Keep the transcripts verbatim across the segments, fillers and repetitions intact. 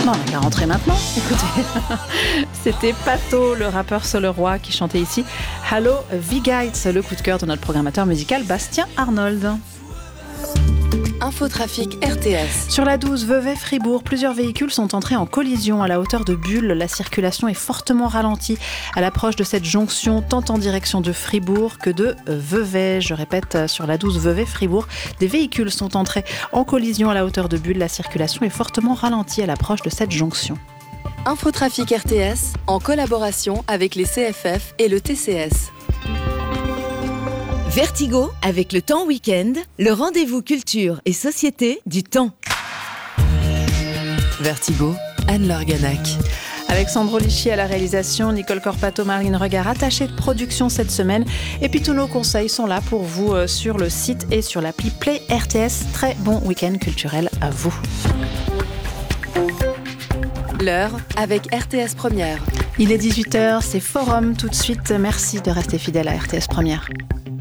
Non, on va la rentrer maintenant. Écoutez, c'était Pato, le rappeur Soleroy, qui chantait ici Hello V-Guides, le coup de cœur de notre programmateur musical Bastien Arnold. Infotrafic R T S. Sur la douze Vevey-Fribourg, plusieurs véhicules sont entrés en collision à la hauteur de Bulle. La circulation est fortement ralentie à l'approche de cette jonction, tant en direction de Fribourg que de Vevey. Je répète, sur la douze Vevey-Fribourg, des véhicules sont entrés en collision à la hauteur de Bulle. La circulation est fortement ralentie à l'approche de cette jonction. Infotrafic R T S, en collaboration avec les C F F et le T C S. Vertigo, avec le Temps Week-end, le rendez-vous culture et société du temps. Vertigo, Anne-Laure Ganac. Alexandre Lichy à la réalisation, Nicole Corpato, Marine Regard, attachée de production cette semaine. Et puis tous nos conseils sont là pour vous euh, sur le site et sur l'appli Play R T S. Très bon week-end culturel à vous. L'heure avec R T S Première. Il est dix-huit heures, c'est Forum tout de suite. Merci de rester fidèle à R T S Première.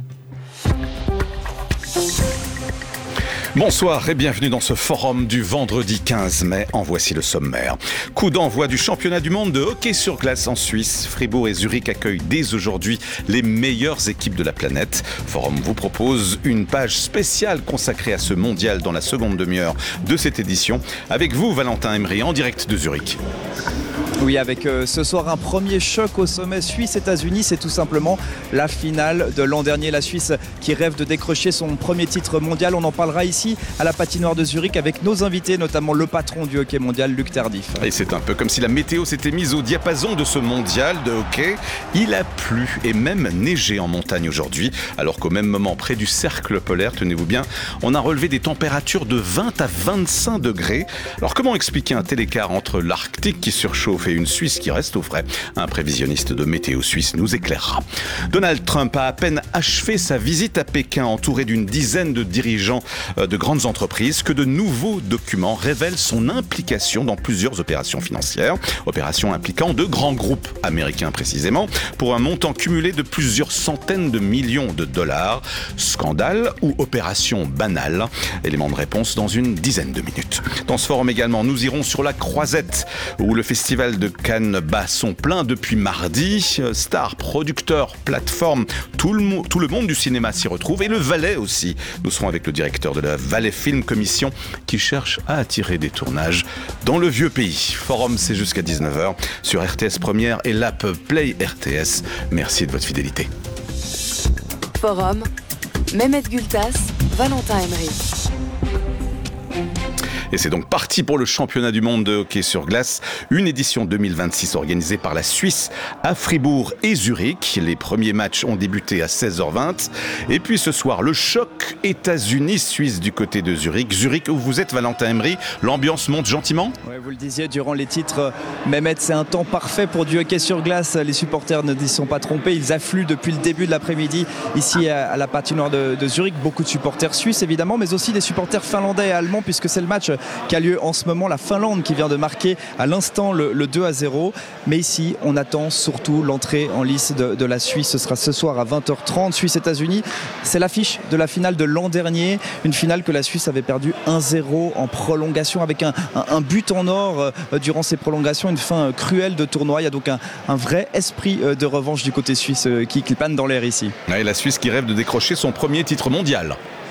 Bonsoir et bienvenue dans ce forum du vendredi quinze mai. En voici le sommaire. Coup d'envoi du championnat du monde de hockey sur glace en Suisse. Fribourg et Zurich accueillent dès aujourd'hui les meilleures équipes de la planète. Forum vous propose une page spéciale consacrée à ce mondial dans la seconde demi-heure de cette édition. Avec vous, Valentin Emery, en direct de Zurich. Oui, avec euh, ce soir un premier choc au sommet Suisse-États-Unis, c'est tout simplement la finale de l'an dernier. La Suisse qui rêve de décrocher son premier titre mondial. On en parlera ici à la patinoire de Zurich avec nos invités, notamment le patron du hockey mondial, Luc Tardif. Et c'est un peu comme si la météo s'était mise au diapason de ce mondial de hockey. Il a plu et même neigé en montagne aujourd'hui, alors qu'au même moment, près du cercle polaire, tenez-vous bien, on a relevé des températures de vingt à vingt-cinq degrés. Alors comment expliquer un tel écart entre l'Arctique qui surchauffe et une Suisse qui reste au frais? Un prévisionniste de météo suisse nous éclairera. Donald Trump a à peine achevé sa visite à Pékin, entouré d'une dizaine de dirigeants de grandes entreprises, que de nouveaux documents révèlent son implication dans plusieurs opérations financières, opérations impliquant de grands groupes américains précisément, pour un montant cumulé de plusieurs centaines de millions de dollars. Scandale ou opération banale? Élément de réponse dans une dizaine de minutes. Dans ce forum également, nous irons sur la Croisette, où le festival de Cannes bat son plein depuis mardi. Stars, producteurs, plateformes, tout le, mo- tout le monde du cinéma s'y retrouve, et le Valais aussi. Nous serons avec le directeur de la Valais Film Commission qui cherche à attirer des tournages dans le vieux pays. Forum, c'est jusqu'à dix-neuf heures sur R T S Première et l'app Play R T S. Merci de votre fidélité. Forum, Mehmet Gültas, Valentin Emery. Et c'est donc parti pour le championnat du monde de hockey sur glace, une édition deux mille vingt-six organisée par la Suisse à Fribourg et Zurich. Les premiers matchs ont débuté à seize heures vingt. Et puis ce soir, le choc États-Unis-Suisse du côté de Zurich. Zurich, où vous êtes, Valentin Emery, l'ambiance monte gentiment? Ouais, vous le disiez, durant les titres, Mehmet, c'est un temps parfait pour du hockey sur glace. Les supporters ne s'y sont pas trompés. Ils affluent depuis le début de l'après-midi ici à la patinoire de, de Zurich. Beaucoup de supporters suisses évidemment, mais aussi des supporters finlandais et allemands, puisque c'est le match qui a lieu en ce moment. La Finlande qui vient de marquer à l'instant le, le deux à zéro. Mais ici, on attend surtout l'entrée en lice de, de la Suisse. Ce sera ce soir à vingt heures trente, Suisse-États-Unis. C'est l'affiche de la finale de l'an dernier. Une finale que la Suisse avait perdue un zéro en prolongation, avec un, un, un but en or euh, durant ces prolongations. Une fin euh, cruelle de tournoi. Il y a donc un, un vrai esprit euh, de revanche du côté suisse euh, qui, qui plane dans l'air ici. Et la Suisse qui rêve de décrocher son premier titre mondial.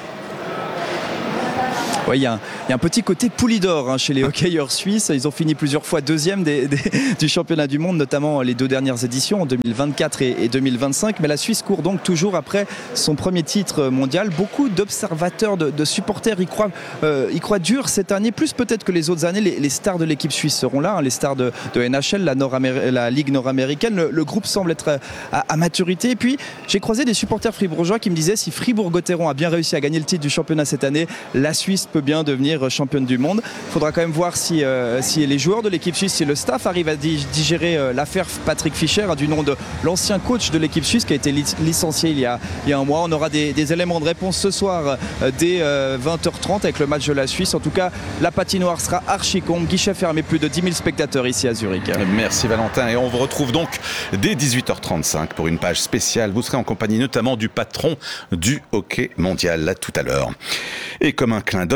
Oui, il y, y a un petit côté Poulidor hein, chez les hockeyeurs suisses. Ils ont fini plusieurs fois deuxième des, des, du championnat du monde, notamment les deux dernières éditions en deux mille vingt-quatre et, et deux mille vingt-cinq. Mais la Suisse court donc toujours après son premier titre mondial. Beaucoup d'observateurs, de, de supporters y croient, euh, y croient dur cette année, plus peut-être que les autres années. Les, les stars de l'équipe suisse seront là, hein, les stars de, de N H L, la, Nord-Améri- la Ligue nord-américaine. Le, le groupe semble être à, à maturité. Et puis, j'ai croisé des supporters fribourgeois qui me disaient si Fribourg-Gotteron a bien réussi à gagner le titre du championnat cette année, la Suisse peut bien devenir championne du monde. Il faudra quand même voir si, euh, si les joueurs de l'équipe suisse, si le staff arrive à digérer euh, l'affaire Patrick Fischer, hein, du nom de l'ancien coach de l'équipe suisse qui a été lic- licencié il y a, il y a un mois. On aura des, des éléments de réponse ce soir euh, dès euh, vingt heures trente avec le match de la Suisse. En tout cas, la patinoire sera archi comble, guichet fermé, plus de dix mille spectateurs ici à Zurich. Merci Valentin, et on vous retrouve donc dès dix-huit heures trente-cinq pour une page spéciale. Vous serez en compagnie notamment du patron du hockey mondial, là tout à l'heure. Et comme un clin d'œil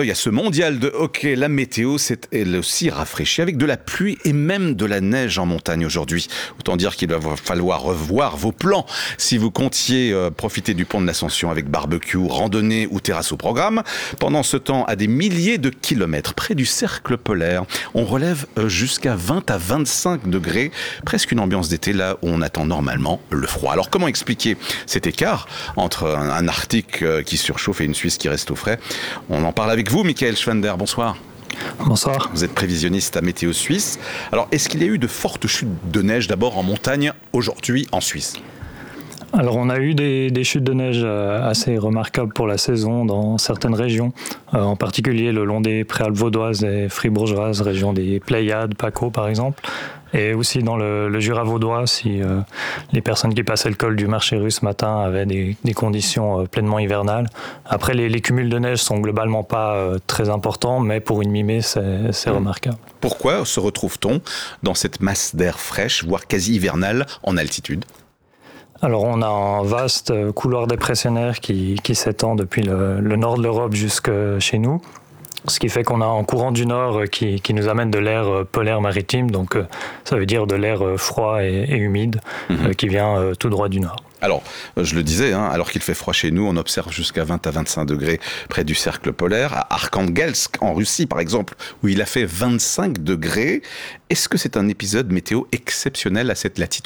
y a ce mondial de hockey, la météo s'est elle aussi rafraîchie avec de la pluie et même de la neige en montagne aujourd'hui. Autant dire qu'il va falloir revoir vos plans si vous comptiez euh, profiter du pont de l'Ascension avec barbecue, randonnée ou terrasse au programme. Pendant ce temps, à des milliers de kilomètres près du cercle polaire, on relève euh, jusqu'à vingt à vingt-cinq degrés, presque une ambiance d'été là où on attend normalement le froid. Alors comment expliquer cet écart entre un, un Arctique euh, qui surchauffe et une Suisse qui reste au frais? On en parle avec vous, Michael Schwender, bonsoir. Bonsoir. Vous êtes prévisionniste à Météo Suisse. Alors, est-ce qu'il y a eu de fortes chutes de neige d'abord en montagne aujourd'hui en Suisse ? Alors on a eu des, des chutes de neige assez remarquables pour la saison dans certaines régions, euh, en particulier le long des Préalpes vaudoises et fribourgeoises, région des Pléiades, Paco par exemple, et aussi dans le, le Jura vaudois si euh, les personnes qui passaient le col du Marché Russe ce matin avaient des, des conditions euh, pleinement hivernales. Après les, les cumuls de neige sont globalement pas euh, très importants, mais pour une mi-mai c'est, c'est remarquable. Pourquoi se retrouve-t-on dans cette masse d'air fraîche, voire quasi hivernale en altitude ? Alors on a un vaste couloir dépressionnaire qui, qui s'étend depuis le, le nord de l'Europe jusque chez nous, ce qui fait qu'on a un courant du nord qui, qui nous amène de l'air polaire maritime, donc ça veut dire de l'air froid et, et humide mmh. qui vient tout droit du nord. Alors, je le disais, hein, alors qu'il fait froid chez nous, on observe jusqu'à vingt à vingt-cinq degrés près du cercle polaire. À Arkhangelsk, en Russie par exemple, où il a fait vingt-cinq degrés. Est-ce que c'est un épisode météo exceptionnel à cette latitude ?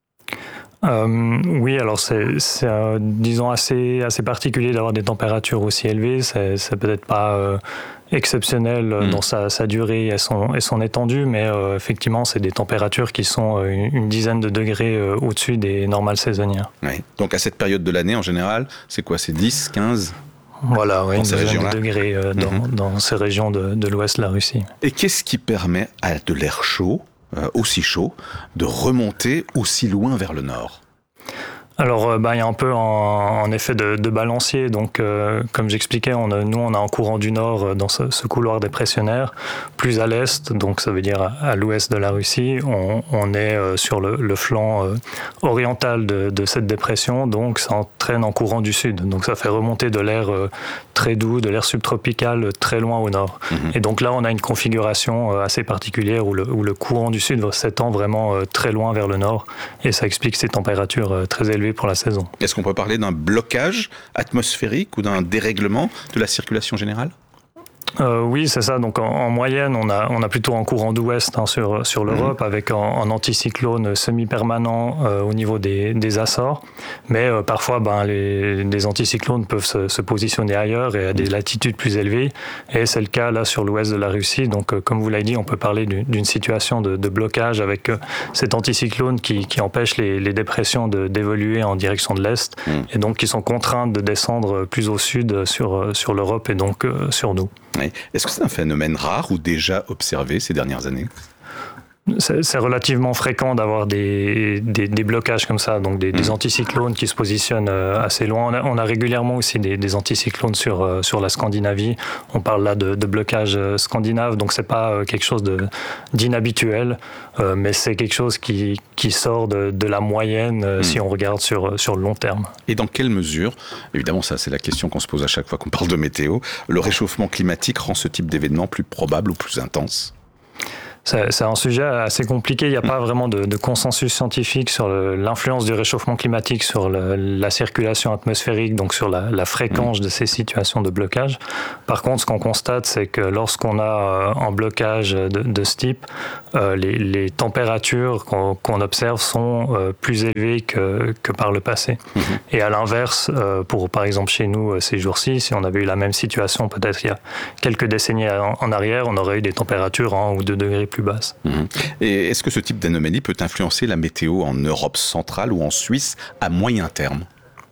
Euh, oui, alors c'est, c'est euh, disons assez assez particulier d'avoir des températures aussi élevées. C'est, c'est peut-être pas euh, exceptionnel mmh. dans sa, sa durée et son, et son étendue, mais euh, effectivement, c'est des températures qui sont euh, une, une dizaine de degrés euh, au-dessus des normales saisonnières. Oui. Donc à cette période de l'année, en général, c'est quoi ? C'est dix, quinze ? Voilà, oui, une dizaine de degrés euh, dans, mmh. dans ces régions de, de l'ouest de la Russie. Et qu'est-ce qui permet à de l'air chaud, euh, aussi chaud, de remonter aussi loin vers le nord ? Alors, euh, bah, il y a un peu en, en effet de, de balancier. Donc, euh, comme j'expliquais, on a, nous, on a un courant du nord dans ce, ce couloir dépressionnaire, plus à l'est, donc ça veut dire à, à l'ouest de la Russie. On, on est euh, sur le, le flanc euh, oriental de, de cette dépression, donc ça entraîne un courant du sud. Donc, ça fait remonter de l'air euh, très doux, de l'air subtropical très loin au nord. Mmh. Et donc là, on a une configuration euh, assez particulière où le, où le courant du sud s'étend vraiment euh, très loin vers le nord, et ça explique ces températures euh, très élevées pour la saison. Est-ce qu'on peut parler d'un blocage atmosphérique ou d'un dérèglement de la circulation générale ? Euh, oui, c'est ça. Donc en, en moyenne, on a, on a plutôt un courant d'ouest hein, sur, sur l'Europe, mmh. avec un, un anticyclone semi-permanent euh, au niveau des, des Açores. Mais euh, parfois, ben, les, les anticyclones peuvent se, se positionner ailleurs et à des latitudes plus élevées. Et c'est le cas là sur l'ouest de la Russie. Donc euh, comme vous l'avez dit, on peut parler d'une, d'une situation de, de blocage avec euh, cet anticyclone qui, qui empêche les, les dépressions de, d'évoluer en direction de l'Est mmh. et donc qui sont contraintes de descendre plus au sud sur, sur l'Europe et donc euh, sur nous. Oui. Est-ce que c'est un phénomène rare ou déjà observé ces dernières années ? C'est, c'est relativement fréquent d'avoir des, des, des blocages comme ça, donc des, mmh. des anticyclones qui se positionnent assez loin. On a, on a régulièrement aussi des, des anticyclones sur, sur la Scandinavie. On parle là de, de blocage scandinave, donc c'est pas quelque chose de, d'inhabituel, euh, mais c'est quelque chose qui, qui sort de, de la moyenne mmh. si on regarde sur, sur le long terme. Et dans quelle mesure, évidemment ça c'est la question qu'on se pose à chaque fois qu'on parle de météo, le réchauffement climatique rend ce type d'événement plus probable ou plus intense ? C'est, c'est un sujet assez compliqué. Il n'y a pas vraiment de, de consensus scientifique sur le, l'influence du réchauffement climatique sur le, la circulation atmosphérique, donc sur la, la fréquence de ces situations de blocage. Par contre, ce qu'on constate, c'est que lorsqu'on a un blocage de, de ce type, euh, les, les températures qu'on, qu'on observe sont euh, plus élevées que, que par le passé. Mmh. Et à l'inverse, euh, pour par exemple chez nous ces jours-ci, si on avait eu la même situation peut-être il y a quelques décennies en, en arrière, on aurait eu des températures un ou deux degrés plus basse. Mmh. Et est-ce que ce type d'anomalie peut influencer la météo en Europe centrale ou en Suisse à moyen terme ?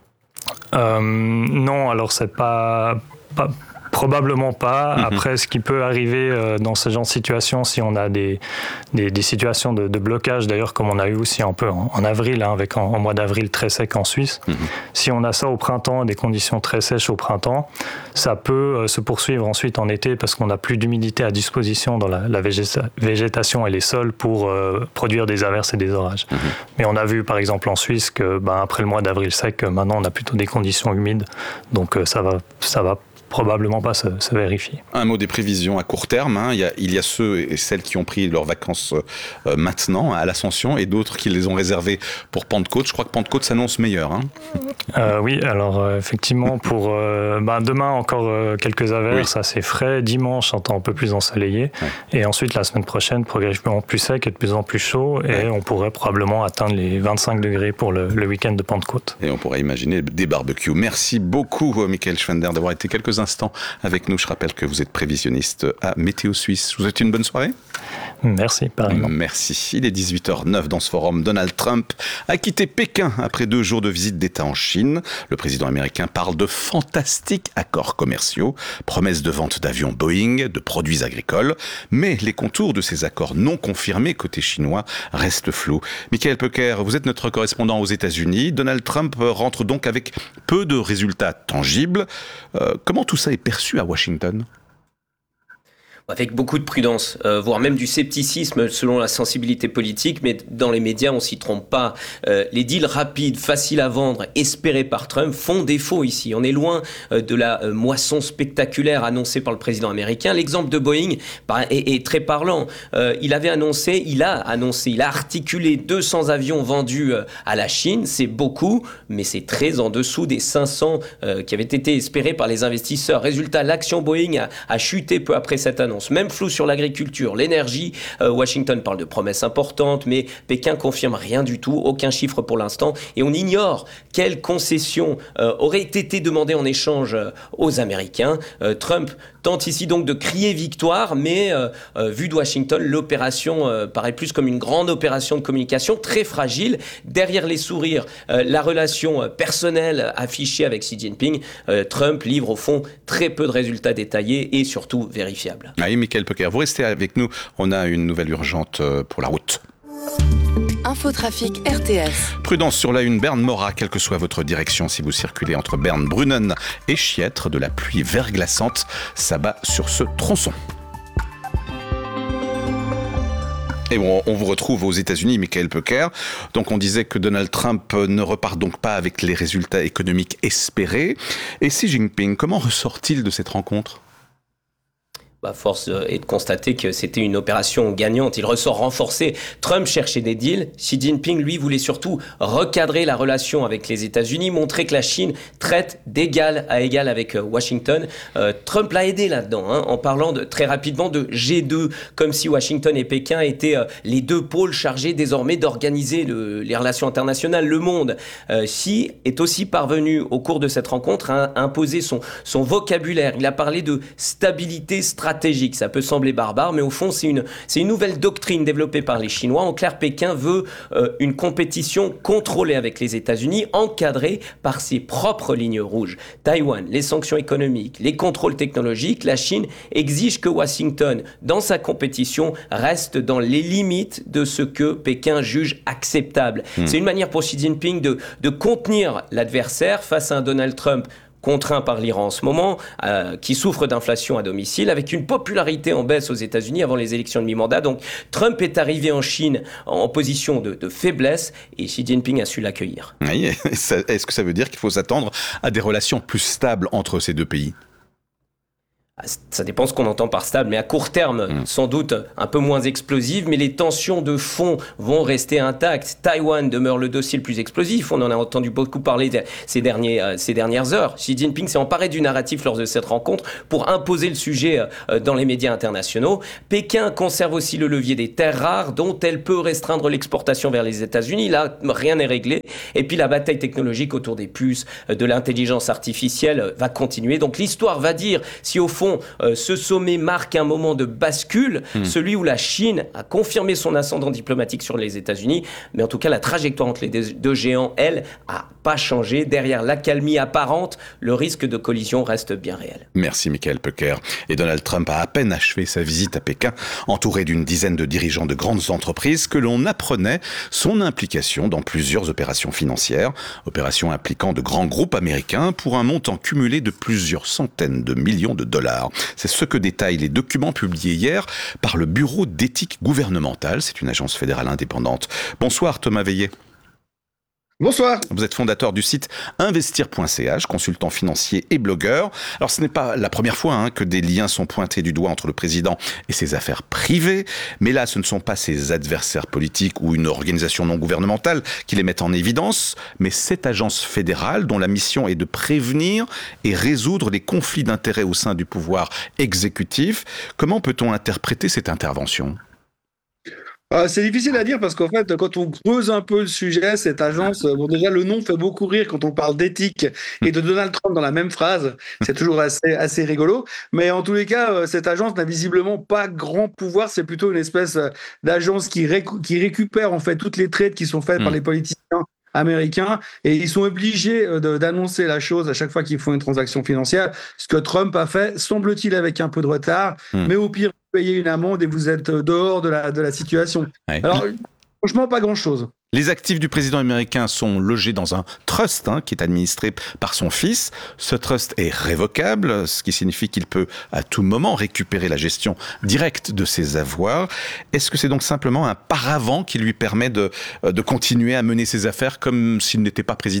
euh, Non, alors c'est pas, pas probablement pas. Mmh. Après, ce qui peut arriver euh, dans ce genre de situation, si on a des, des, des situations de, de blocage, d'ailleurs comme on a eu aussi un peu en, en avril, hein, avec en, en mois d'avril très sec en Suisse, mmh. si on a ça au printemps, des conditions très sèches au printemps, ça peut euh, se poursuivre ensuite en été parce qu'on n'a plus d'humidité à disposition dans la, la végéta- végétation et les sols pour euh, produire des averses et des orages. Mmh. Mais on a vu par exemple en Suisse que ben, après le mois d'avril sec, maintenant on a plutôt des conditions humides, donc euh, ça va, ça va probablement pas se, se vérifier. Un mot des prévisions à court terme. Hein. Il y a, il y a ceux et celles qui ont pris leurs vacances euh, maintenant à l'Ascension et d'autres qui les ont réservées pour Pentecôte. Je crois que Pentecôte s'annonce meilleur. Hein. Euh, oui, alors euh, effectivement, pour euh, ben, demain encore euh, quelques averses, oui. assez frais. Dimanche, un temps un peu plus ensoleillé. Ouais. Et ensuite, la semaine prochaine, progressivement plus sec et de plus en plus chaud. Et ouais. on pourrait probablement atteindre les vingt-cinq degrés pour le, le week-end de Pentecôte. Et on pourrait imaginer des barbecues. Merci beaucoup, Michael Schwender, d'avoir été quelques instants avec nous. Je rappelle que vous êtes prévisionniste à Météo Suisse. Je vous souhaite une bonne soirée. Merci, pareillement. Merci. Il est dix-huit heures neuf dans ce forum. Donald Trump a quitté Pékin après deux jours de visite d'État en Chine. Le président américain parle de fantastiques accords commerciaux, promesses de vente d'avions Boeing, de produits agricoles. Mais les contours de ces accords non confirmés côté chinois restent flous. Michael Pecker, vous êtes notre correspondant aux États-Unis. Donald Trump rentre donc avec peu de résultats tangibles. Euh, comment tout ça est perçu à Washington ? Avec beaucoup de prudence, euh, voire même du scepticisme selon la sensibilité politique, mais dans les médias, on s'y trompe pas. Euh, les deals rapides, faciles à vendre, espérés par Trump, font défaut ici. On est loin euh, de la euh, moisson spectaculaire annoncée par le président américain. L'exemple de Boeing bah, est, est très parlant. Euh, il avait annoncé, il a annoncé, il a articulé deux cents avions vendus euh, à la Chine. C'est beaucoup, mais c'est très en dessous des cinq cents euh, qui avaient été espérés par les investisseurs. Résultat, l'action Boeing a, a chuté peu après cette annonce. Même flou sur l'agriculture, l'énergie. Euh, Washington parle de promesses importantes, mais Pékin confirme rien du tout, aucun chiffre pour l'instant. Et on ignore quelles concessions euh, auraient été demandées en échange euh, aux Américains. Euh, Trump tente ici donc de crier victoire, mais euh, euh, vu de Washington, l'opération euh, paraît plus comme une grande opération de communication, très fragile. Derrière les sourires, euh, la relation euh, personnelle affichée avec Xi Jinping, euh, Trump livre au fond très peu de résultats détaillés et surtout vérifiables. Ah, Michael Pecker, vous restez avec nous. On a une nouvelle urgente pour la route. Infotrafic R T S. Prudence sur la une, Berne-Morat, quelle que soit votre direction, si vous circulez entre Berne-Brunnen et Chiètre, de la pluie verglaçante s'abat sur ce tronçon. Et on, on vous retrouve aux États-Unis, Michael Pecker. Donc on disait que Donald Trump ne repart donc pas avec les résultats économiques espérés. Et Xi Jinping, comment ressort-il de cette rencontre ? Bah, force est de constater que c'était une opération gagnante. Il ressort renforcé. Trump cherchait des deals. Xi Jinping, lui, voulait surtout recadrer la relation avec les États-Unis, montrer que la Chine traite d'égal à égal avec Washington. Euh, Trump l'a aidé là-dedans, hein, en parlant de, très rapidement de G deux, comme si Washington et Pékin étaient euh, les deux pôles chargés désormais d'organiser le, les relations internationales, le monde. Euh, Xi est aussi parvenu, au cours de cette rencontre, à, à imposer son, son vocabulaire. Il a parlé de stabilité stratégique. Stratégique. Ça peut sembler barbare, mais au fond, c'est une, c'est une nouvelle doctrine développée par les Chinois. En clair, Pékin veut euh, une compétition contrôlée avec les États-Unis, encadrée par ses propres lignes rouges. Taïwan, les sanctions économiques, les contrôles technologiques, la Chine exige que Washington, dans sa compétition, reste dans les limites de ce que Pékin juge acceptable. Mmh. C'est une manière pour Xi Jinping de, de contenir l'adversaire face à un Donald Trump contraint par l'Iran en ce moment, euh, qui souffre d'inflation à domicile, avec une popularité en baisse aux États-Unis avant les élections de mi-mandat. Donc Trump est arrivé en Chine en position de, de faiblesse et Xi Jinping a su l'accueillir. Oui, est-ce que ça veut dire qu'il faut s'attendre à des relations plus stables entre ces deux pays ? Ça dépend ce qu'on entend par stable, mais à court terme, mmh. sans doute un peu moins explosive, mais les tensions de fond vont rester intactes. Taïwan demeure le dossier le plus explosif, on en a entendu beaucoup parler ces, derniers, euh, ces dernières heures. Xi Jinping s'est emparé du narratif lors de cette rencontre pour imposer le sujet euh, dans les médias internationaux. Pékin conserve aussi le levier des terres rares, dont elle peut restreindre l'exportation vers les États-Unis. Là, rien n'est réglé. Et puis la bataille technologique autour des puces, euh, de l'intelligence artificielle euh, va continuer. Donc l'histoire va dire si au fond, Euh, ce sommet marque un moment de bascule, mmh. celui où la Chine a confirmé son ascendant diplomatique sur les États-Unis, mais en tout cas la trajectoire entre les deux géants, elle, a pas changé. Derrière l'accalmie apparente, le risque de collision reste bien réel. Merci Michael Pecker. Et Donald Trump a à peine achevé sa visite à Pékin, entouré d'une dizaine de dirigeants de grandes entreprises, que l'on apprenait son implication dans plusieurs opérations financières, opérations impliquant de grands groupes américains pour un montant cumulé de plusieurs centaines de millions de dollars. C'est ce que détaillent les documents publiés hier par le Bureau d'éthique gouvernementale. C'est une agence fédérale indépendante. Bonsoir Thomas Veillet. Bonsoir. Vous êtes fondateur du site investir point c h, consultant financier et blogueur. Alors ce n'est pas la première fois hein, que des liens sont pointés du doigt entre le président et ses affaires privées, mais là ce ne sont pas ses adversaires politiques ou une organisation non gouvernementale qui les mettent en évidence, mais cette agence fédérale dont la mission est de prévenir et résoudre les conflits d'intérêts au sein du pouvoir exécutif. Comment peut-on interpréter cette intervention ? Euh, c'est difficile à dire parce qu'en fait, quand on creuse un peu le sujet, cette agence, bon déjà le nom fait beaucoup rire quand on parle d'éthique et de Donald Trump dans la même phrase, c'est toujours assez, assez rigolo, mais en tous les cas, cette agence n'a visiblement pas grand pouvoir, c'est plutôt une espèce d'agence qui, récu- qui récupère en fait toutes les trades qui sont faites mmh. par les politiciens américains et ils sont obligés de, d'annoncer la chose à chaque fois qu'ils font une transaction financière, ce que Trump a fait, semble-t-il avec un peu de retard, mmh. mais au pire, vous payez une amende et vous êtes dehors de la, de la situation. Ouais. Alors, franchement, pas grand-chose. Les actifs du président américain sont logés dans un trust hein, qui est administré par son fils. Ce trust est révocable, ce qui signifie qu'il peut à tout moment récupérer la gestion directe de ses avoirs. Est-ce que c'est donc simplement un paravent qui lui permet de, de continuer à mener ses affaires comme s'il n'était pas président ?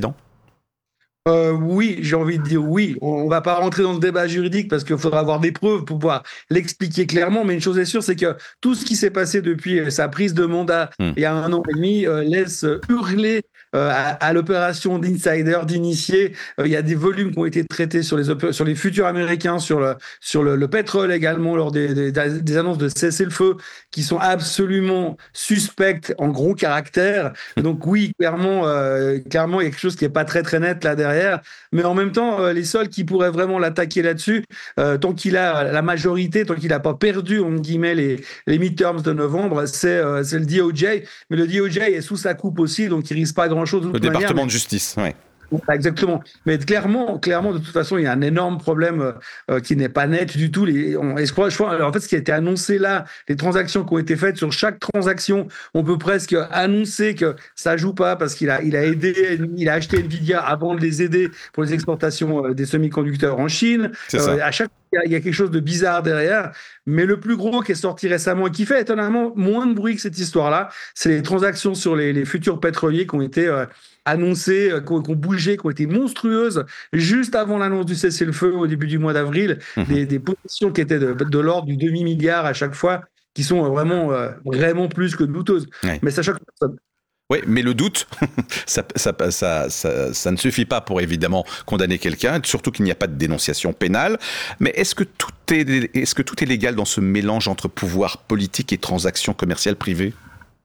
Euh, oui, j'ai envie de dire oui. On ne va pas rentrer dans le débat juridique parce qu'il faudra avoir des preuves pour pouvoir l'expliquer clairement. Mais une chose est sûre, c'est que tout ce qui s'est passé depuis sa prise de mandat mmh. il y a un an et demi euh, laisse hurler euh, à, à l'opération d'insider, d'initié. Euh, il y a des volumes qui ont été traités sur les, op- sur les futurs américains, sur le, sur le, le pétrole également, lors des, des, des annonces de cessez-le-feu qui sont absolument suspectes en gros caractère. Donc oui, clairement, euh, clairement, il y a quelque chose qui n'est pas très très net là derrière. Mais en même temps, euh, les seuls qui pourraient vraiment l'attaquer là-dessus, euh, tant qu'il a la majorité, tant qu'il n'a pas perdu, entre guillemets, les, les midterms de novembre, c'est, euh, c'est le D O J. Mais le D O J est sous sa coupe aussi, donc il ne risque pas grand-chose. De le toute département manière, de justice, oui. Exactement. Mais clairement, clairement, de toute façon, il y a un énorme problème euh, qui n'est pas net du tout. Les, on, et je crois, je crois, alors en fait, ce qui a été annoncé là, les transactions qui ont été faites, sur chaque transaction, on peut presque annoncer que ça joue pas parce qu'il a, il a aidé, il a acheté Nvidia avant de les aider pour les exportations euh, des semi-conducteurs en Chine. C'est ça. Euh, à chaque il y a quelque chose de bizarre derrière, mais le plus gros qui est sorti récemment et qui fait étonnamment moins de bruit que cette histoire-là, c'est les transactions sur les, les futurs pétroliers qui ont été euh, annoncées, euh, qui, ont, qui ont bougé, qui ont été monstrueuses juste avant l'annonce du cessez-le-feu au début du mois d'avril, mmh. des, des positions qui étaient de, de l'ordre du demi-milliard à chaque fois, qui sont vraiment, euh, vraiment plus que douteuses. Ouais. Mais ça choque personne. Oui, mais le doute, ça, ça, ça, ça, ça ne suffit pas pour évidemment condamner quelqu'un, surtout qu'il n'y a pas de dénonciation pénale. Mais est-ce que tout est, est-ce que tout est légal dans ce mélange entre pouvoir politique et transactions commerciales privées ?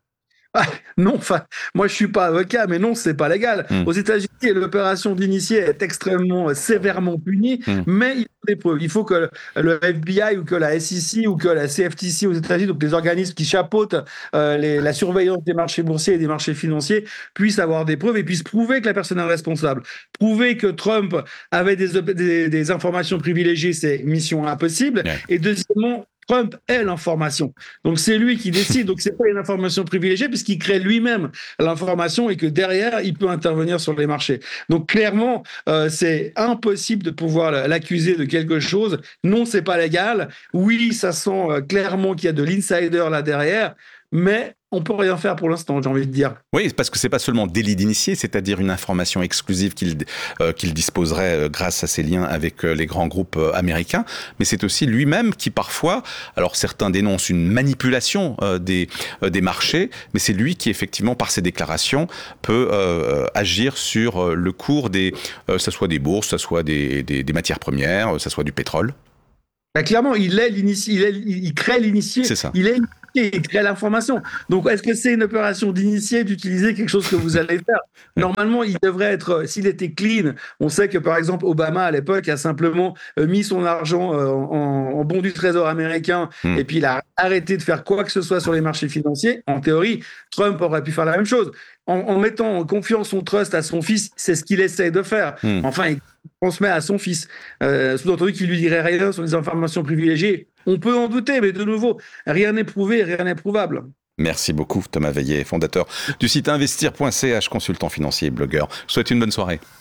Ah, non, enfin, moi je suis pas avocat, mais non, c'est pas légal. Mmh. Aux États-Unis, l'opération d'initié est extrêmement sévèrement punie, mmh. mais il faut des preuves. Il faut que le F B I ou que la S E C ou que la C F T C aux États-Unis, donc les organismes qui chapeautent euh, les, la surveillance des marchés boursiers et des marchés financiers, puissent avoir des preuves et puissent prouver que la personne est responsable. Prouver que Trump avait des, des, des informations privilégiées, c'est mission impossible. Ouais. Et deuxièmement, Trump est l'information. Donc, c'est lui qui décide. Donc, c'est pas une information privilégiée puisqu'il crée lui-même l'information et que derrière, il peut intervenir sur les marchés. Donc, clairement, euh, c'est impossible de pouvoir l'accuser de quelque chose. Non, c'est pas légal. Oui, ça sent euh, clairement qu'il y a de l'insider là derrière, mais on peut rien faire pour l'instant, j'ai envie de dire. Oui, parce que c'est pas seulement délit d'initié, c'est-à-dire une information exclusive qu'il, euh, qu'il disposerait euh, grâce à ses liens avec euh, les grands groupes euh, américains, mais c'est aussi lui-même qui parfois, alors certains dénoncent une manipulation euh, des, euh, des marchés, mais c'est lui qui effectivement par ses déclarations peut euh, agir sur euh, le cours des, euh, ça soit des bourses, ça soit des, des, des matières premières, ça soit du pétrole. Bah, clairement, il est l'initié, il, est, il crée l'initié. C'est ça. Il est il crée l'information. Donc, est-ce que c'est une opération d'initié d'utiliser quelque chose que vous allez faire ? Normalement, il devrait être, s'il était clean, on sait que, par exemple, Obama, à l'époque, a simplement mis son argent en, en bon du trésor américain mmh. et puis il a arrêté de faire quoi que ce soit sur les marchés financiers. En théorie, Trump aurait pu faire la même chose. En, en mettant en confiance son trust à son fils, c'est ce qu'il essaie de faire. Mmh. Enfin, il transmet à son fils. Euh, sous-entendu qu'il lui dirait rien sur les informations privilégiées. On peut en douter, mais de nouveau, rien n'est prouvé, rien n'est prouvable. Merci beaucoup, Thomas Veillet, fondateur du site investir point c h, consultant financier et blogueur. Je vous souhaite une bonne soirée.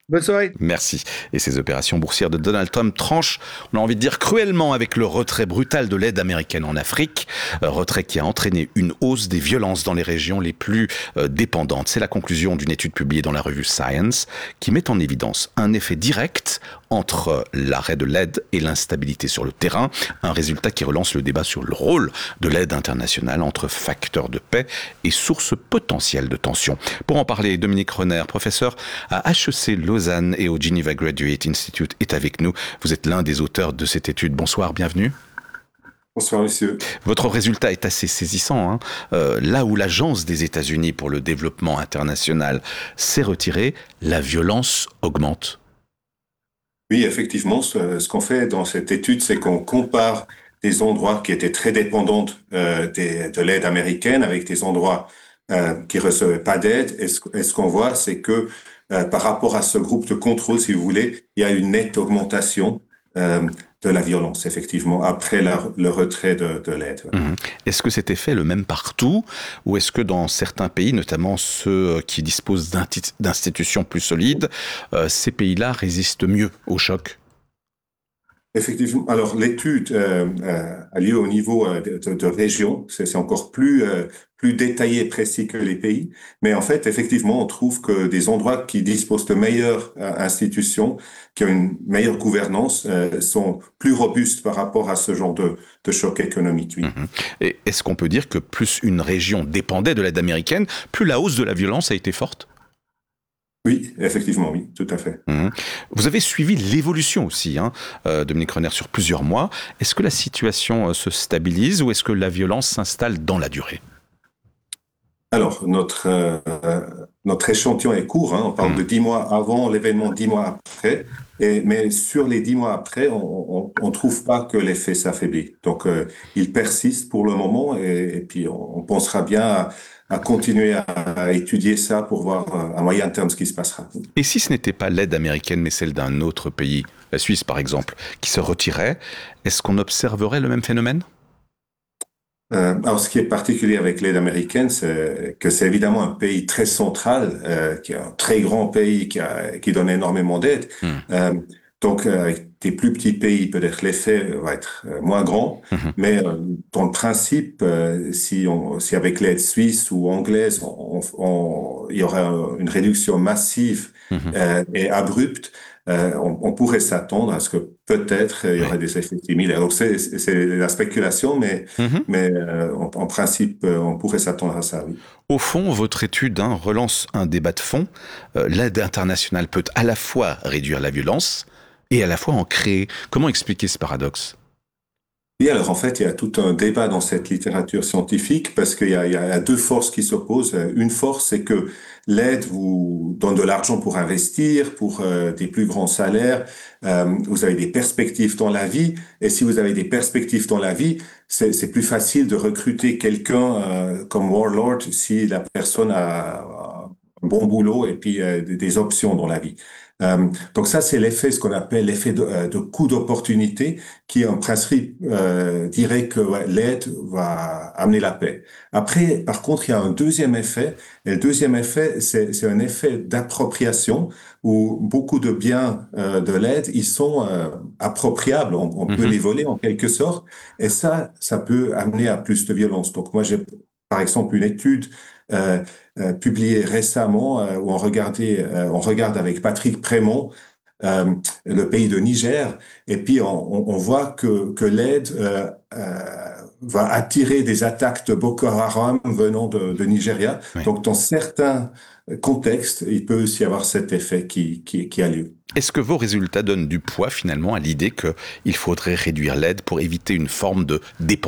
Bonne soirée. Merci. Et ces opérations boursières de Donald Trump tranchent, on a envie de dire cruellement, avec le retrait brutal de l'aide américaine en Afrique, un retrait qui a entraîné une hausse des violences dans les régions les plus euh, dépendantes. C'est la conclusion d'une étude publiée dans la revue Science qui met en évidence un effet direct entre l'arrêt de l'aide et l'instabilité sur le terrain, un résultat qui relance le débat sur le rôle de l'aide internationale entre facteurs de paix et sources potentielles de tension. Pour en parler, Dominique Renner, professeur à H E C Lausanne et au Geneva Graduate Institute, est avec nous. Vous êtes l'un des auteurs de cette étude. Bonsoir, bienvenue. Bonsoir, monsieur. Votre résultat est assez saisissant. Hein. Euh, là où l'Agence des États-Unis pour le développement international s'est retirée, la violence augmente. Oui, effectivement, ce, ce qu'on fait dans cette étude, c'est qu'on compare des endroits qui étaient très dépendants euh, des, de l'aide américaine avec des endroits euh, qui recevaient pas d'aide. Et ce, et ce qu'on voit, c'est que euh, par rapport à ce groupe de contrôle, si vous voulez, il y a une nette augmentation euh, de la violence, effectivement, après la, le retrait de, de l'aide. Mmh. Est-ce que cet effet est le même partout, ou est-ce que dans certains pays, notamment ceux qui disposent d'institutions plus solides, euh, ces pays-là résistent mieux au choc ? Effectivement. Alors, l'étude euh, euh, a lieu au niveau euh, de, de région. C'est, c'est encore plus euh, plus détaillé et précis que les pays. Mais en fait, effectivement, on trouve que des endroits qui disposent de meilleures euh, institutions, qui ont une meilleure gouvernance, euh, sont plus robustes par rapport à ce genre de, de choc économique. Oui. Mmh. Et est-ce qu'on peut dire que plus une région dépendait de l'aide américaine, plus la hausse de la violence a été forte ? Oui, effectivement, oui, tout à fait. Mmh. Vous avez suivi l'évolution aussi, hein, euh, Dominique Renner, sur plusieurs mois. Est-ce que la situation euh, se stabilise ou est-ce que la violence s'installe dans la durée ? Alors, notre, euh, notre échantillon est court, hein, on parle mmh. de dix mois avant l'événement, dix mois après, et, mais sur les dix mois après, on ne trouve pas que l'effet s'affaiblit. Donc, euh, il persiste pour le moment, et, et puis on, on pensera bien à, à continuer à, à étudier ça pour voir à moyen terme ce qui se passera. Et si ce n'était pas l'aide américaine, mais celle d'un autre pays, la Suisse par exemple, qui se retirait, est-ce qu'on observerait le même phénomène ? Euh, alors, ce qui est particulier avec l'aide américaine, c'est que c'est évidemment un pays très central, euh, qui est un très grand pays qui, a, qui donne énormément d'aide. Mmh. Euh, donc, euh, avec des plus petits pays, peut-être l'effet va être euh, moins grand. Mmh. Mais euh, dans le principe, euh, si, on, si avec l'aide suisse ou anglaise, on, on, on, il y aurait une réduction massive mmh. euh, et abrupte, Euh, on, on pourrait s'attendre à ce que peut-être euh, il y aurait oui. des effets similaires. Donc c'est, c'est la spéculation, mais, mm-hmm. mais euh, en, en principe, euh, on pourrait s'attendre à ça, oui. Au fond, votre étude hein, relance un débat de fond. Euh, l'aide internationale peut à la fois réduire la violence et à la fois en créer. Comment expliquer ce paradoxe ? Oui, alors en fait, il y a tout un débat dans cette littérature scientifique parce qu'il y a, il y a deux forces qui s'opposent. Une force, c'est que l'aide vous donne de l'argent pour investir, pour euh, des plus grands salaires. Euh, vous avez des perspectives dans la vie. Et si vous avez des perspectives dans la vie, c'est, c'est plus facile de recruter quelqu'un euh, comme Warlord si la personne a un bon boulot et puis euh, des options dans la vie. Euh, donc ça, c'est l'effet, ce qu'on appelle l'effet de, de coût d'opportunité, qui en principe euh, dirait que ouais, l'aide va amener la paix. Après, par contre, il y a un deuxième effet, et le deuxième effet, c'est, c'est un effet d'appropriation, où beaucoup de biens euh, de l'aide, ils sont euh, appropriables, on, on mm-hmm. peut les voler en quelque sorte, et ça, ça peut amener à plus de violence. Donc moi, j'ai par exemple une étude Euh, euh, publié récemment euh, où on regardait, euh, on regarde avec Patrick Prémont euh, le pays de Niger, et puis on, on voit que que l'aide euh, euh, va attirer des attaques de Boko Haram venant de, de Nigeria. Oui. Donc dans certains contextes, il peut aussi y avoir cet effet qui qui, qui a lieu. Est-ce que vos résultats donnent du poids finalement à l'idée que il faudrait réduire l'aide pour éviter une forme de dépendance ?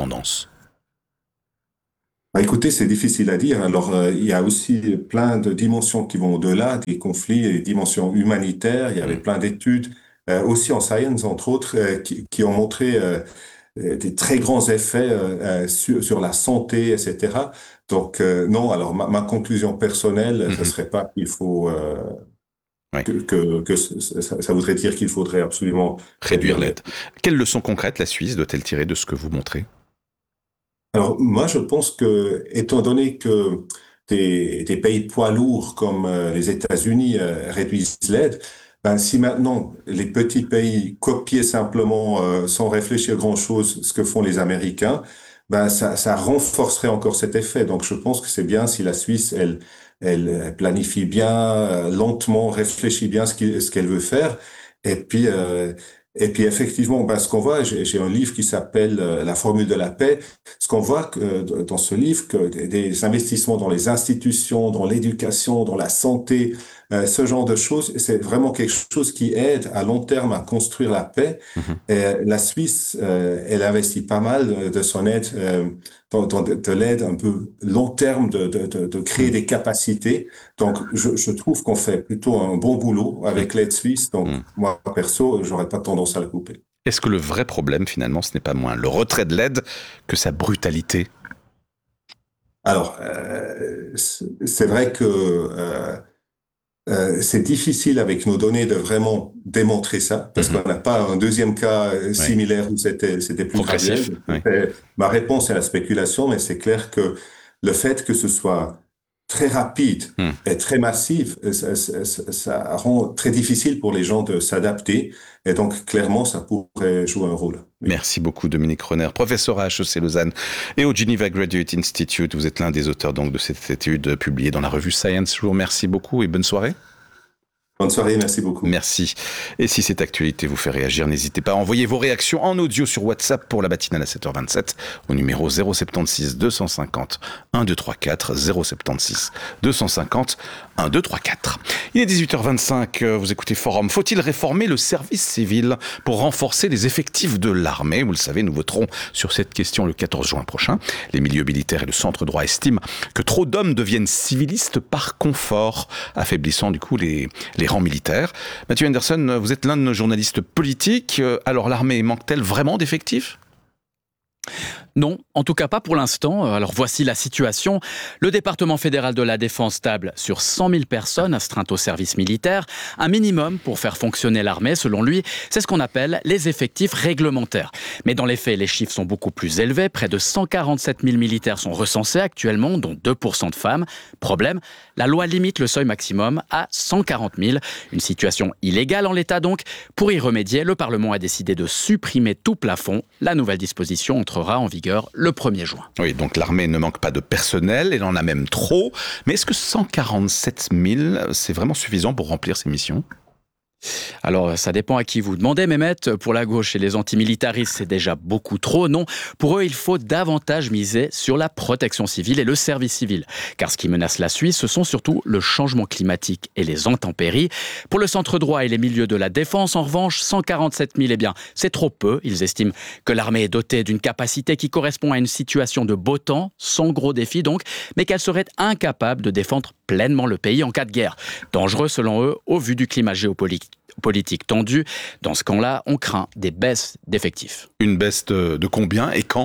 Bah écoutez, c'est difficile à dire. Alors, euh, il y a aussi plein de dimensions qui vont au-delà des conflits, et des dimensions humanitaires. Il y avait plein d'études, euh, aussi en science, entre autres, euh, qui, qui ont montré euh, des très grands effets euh, sur, sur la santé, et cetera. Donc, euh, non, alors ma, ma conclusion personnelle, mm-hmm. ce serait pas qu'il faut... Euh, oui. que, que, que ça, ça voudrait dire qu'il faudrait absolument réduire l'aide. Quelles leçons concrètes la Suisse doit-elle tirer de ce que vous montrez ? Alors, moi, je pense que, étant donné que des, des pays poids lourds comme euh, les États-Unis euh, réduisent l'aide, Ben, si maintenant les petits pays copiaient simplement, euh, sans réfléchir grand-chose, ce que font les Américains, ben ça, ça renforcerait encore cet effet. Donc je pense que c'est bien si la Suisse, elle, elle planifie bien, euh, lentement, réfléchit bien ce qu'il, ce qu'elle veut faire. Et puis, euh, et puis effectivement, ben, ce qu'on voit, j'ai, j'ai un livre qui s'appelle euh, La formule de la paix. Ce qu'on voit que, euh, dans ce livre, que des investissements dans les institutions, dans l'éducation, dans la santé, Euh, ce genre de choses, c'est vraiment quelque chose qui aide à long terme à construire la paix. Mm-hmm. Et la Suisse, euh, elle investit pas mal de son aide, euh, dans, dans de, de l'aide un peu long terme de, de, de, de créer des capacités. Donc, je, je trouve qu'on fait plutôt un bon boulot avec l'aide suisse. Donc, mm. moi, perso, j'aurais pas tendance à la couper. Est-ce que le vrai problème, finalement, ce n'est pas moins le retrait de l'aide que sa brutalité ? Alors, euh, c'est vrai que euh, Euh, c'est difficile avec nos données de vraiment démontrer ça, parce mm-hmm. qu'on n'a pas un deuxième cas similaire oui. où c'était, c'était plus graduel. Oui. Ma réponse est la spéculation, mais c'est clair que le fait que ce soit très rapide mm. et très massif, ça, ça, ça rend très difficile pour les gens de s'adapter. Et donc, clairement, ça pourrait jouer un rôle. Oui. Merci beaucoup, Dominique Renner, professeur à H E C Lausanne et au Geneva Graduate Institute. Vous êtes l'un des auteurs donc, de cette étude publiée dans la revue Science. Je vous remercie beaucoup et bonne soirée. Bonne soirée, merci beaucoup. Merci. Et si cette actualité vous fait réagir, n'hésitez pas à envoyer vos réactions en audio sur WhatsApp pour la matinale à sept heures vingt-sept au numéro zéro soixante-seize deux cent cinquante mille deux cent trente-quatre, zéro soixante-seize deux cent cinquante mille deux cent trente-quatre. Il est dix-huit heures vingt-cinq, vous écoutez Forum. Faut-il réformer le service civil pour renforcer les effectifs de l'armée ? Vous le savez, nous voterons sur cette question le quatorze juin prochain. Les milieux militaires et le centre droit estiment que trop d'hommes deviennent civilistes par confort, affaiblissant du coup les, les rangs militaires. Mathieu Henderson, vous êtes l'un de nos journalistes politiques. Alors l'armée manque-t-elle vraiment d'effectifs ? Non, en tout cas pas pour l'instant. Alors voici la situation. Le département fédéral de la défense table sur cent mille personnes astreintes au service militaire. Un minimum pour faire fonctionner l'armée, selon lui, c'est ce qu'on appelle les effectifs réglementaires. Mais dans les faits, les chiffres sont beaucoup plus élevés. Près de cent quarante-sept mille militaires sont recensés actuellement, dont deux pour cent de femmes. Problème, la loi limite le seuil maximum à cent quarante mille. Une situation illégale en l'état donc. Pour y remédier, le Parlement a décidé de supprimer tout plafond. La nouvelle disposition entrera en vigueur le premier juin. Oui, donc l'armée ne manque pas de personnel, elle en a même trop. Mais est-ce que cent quarante-sept mille, c'est vraiment suffisant pour remplir ces missions ? Alors, ça dépend à qui vous demandez, Mehmet. Pour la gauche et les antimilitaristes, c'est déjà beaucoup trop. Non, pour eux, il faut davantage miser sur la protection civile et le service civil. Car ce qui menace la Suisse, ce sont surtout le changement climatique et les intempéries. Pour le centre droit et les milieux de la défense, en revanche, cent quarante-sept mille, eh bien, c'est trop peu. Ils estiment que l'armée est dotée d'une capacité qui correspond à une situation de beau temps, sans gros défis donc, mais qu'elle serait incapable de défendre pleinement le pays en cas de guerre. Dangereux, selon eux, au vu du climat géopolitique. politique tendue. Dans ce camp-là, on craint des baisses d'effectifs. Une baisse de, de combien et quand ?